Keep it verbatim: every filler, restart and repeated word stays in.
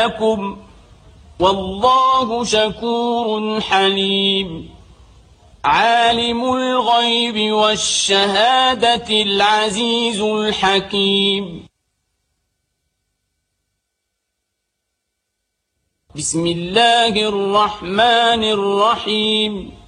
لكم والله شكور حليم. عالم الغيب والشهادة العزيز الحكيم. بسم الله الرحمن الرحيم.